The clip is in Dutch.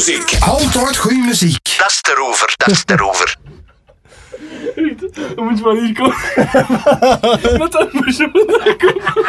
muziek. Altijd goede muziek. Dat is erover, dat is erover. Dan moet je maar hier komen. Met dat persoon.